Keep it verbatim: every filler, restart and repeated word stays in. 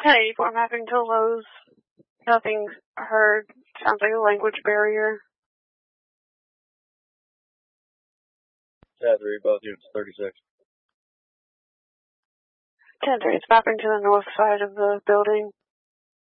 Hey, I'm having to Lowe's. Nothing heard. Sounds like a language barrier. ten three, both units thirty-six. ten three, it's mapping to the north side of the building.